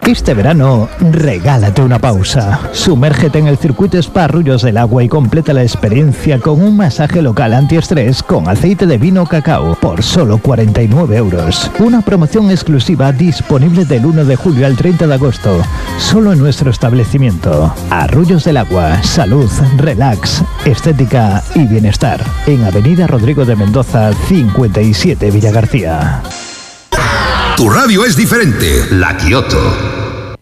Este verano, regálate una pausa. Sumérgete en el circuito Spa Arroyos del Agua y completa la experiencia con un masaje local antiestrés con aceite de vino cacao por solo 49 euros. Una promoción exclusiva disponible del 1 de julio al 30 de agosto. Solo en nuestro establecimiento. Arroyos del Agua, salud, relax, estética y bienestar. En Avenida Rodrigo de Mendoza, 57 Villagarcía. Tu radio es diferente. La Kioto.